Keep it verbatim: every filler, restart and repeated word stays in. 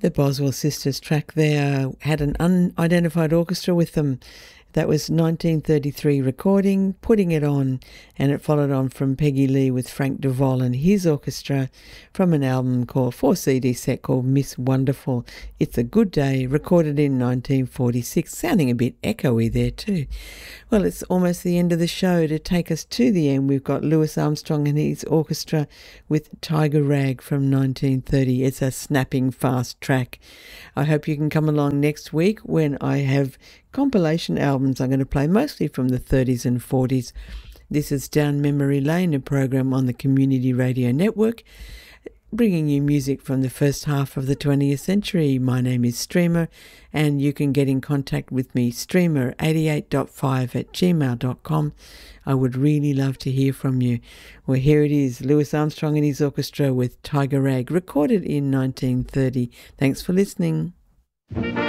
The Boswell Sisters track there had an unidentified orchestra with them. That was nineteen thirty-three recording, Putting It On, and it followed on from Peggy Lee with Frank DeVol and his orchestra from an album called, four C D set called Miss Wonderful. It's a Good Day, recorded in nineteen forty-six, sounding a bit echoey there too. Well, it's almost the end of the show. To take us to the end, we've got Louis Armstrong and his orchestra with Tiger Rag from nineteen thirty. It's a snapping fast track. I hope you can come along next week when I have compilation albums I'm going to play mostly from the thirties and forties. This is Down Memory Lane, a program on the Community Radio Network, bringing you music from the first half of the twentieth century. My name is Streamer, and you can get in contact with me, streamer eighty-eight point five at gmail dot com. I would really love to hear from you. Well, here it is, Louis Armstrong and his orchestra with Tiger Rag, recorded in nineteen thirty. Thanks for listening.